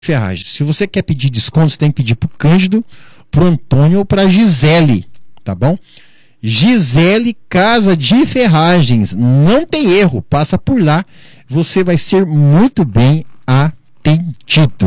Ferragens. Se você quer pedir desconto, você tem que pedir pro Cândido, pro Antônio ou pra Gisele, tá bom? Gisele Casa de Ferragens, não tem erro, passa por lá, você vai ser muito bem atendido.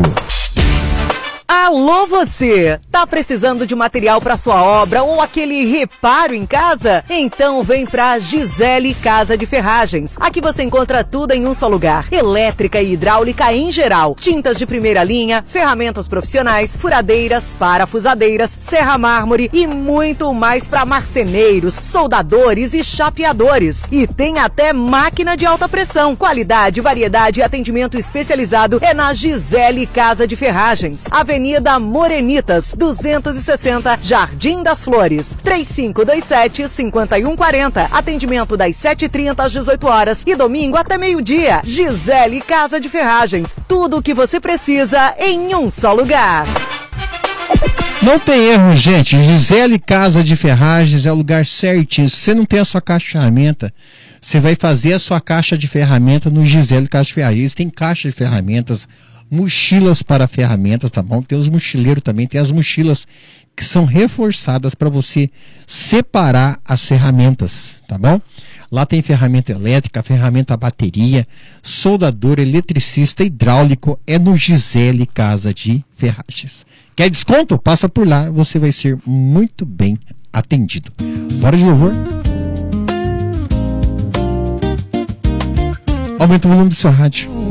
Alô você! Tá precisando de material para sua obra ou aquele reparo em casa? Então vem pra Gisele Casa de Ferragens. Aqui você encontra tudo em um só lugar. Elétrica e hidráulica em geral. Tintas de primeira linha, ferramentas profissionais, furadeiras, parafusadeiras, serra mármore e muito mais para marceneiros, soldadores e chapeadores. E tem até máquina de alta pressão. Qualidade, variedade e atendimento especializado é na Gisele Casa de Ferragens. Avenida Morenitas, 260, Jardim das Flores, 3527-5140. Atendimento das 7h30 às 18 horas e domingo até meio-dia. Gisele Casa de Ferragens. Tudo o que você precisa em um só lugar. Não tem erro, gente. Gisele Casa de Ferragens é o lugar certinho. Se você não tem a sua caixa de ferramenta, você vai fazer a sua caixa de ferramenta no Gisele Casa de Ferragens. Tem caixa de ferramentas, mochilas para ferramentas, tá bom? Tem os mochileiros também, tem as mochilas que são reforçadas para você separar as ferramentas, tá bom? Lá tem ferramenta elétrica, ferramenta bateria, soldador, eletricista, hidráulico, é no Gisele Casa de Ferragens. Quer desconto? Passa por lá, você vai ser muito bem atendido. Bora de louvor? Aumenta o volume do seu rádio.